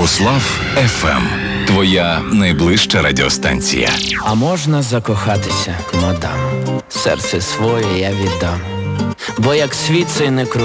Богуслав ФМ. Твоя найближча радіостанція. А можна закохатися, мадам? Серце своє я віддам. Бо як світ цей не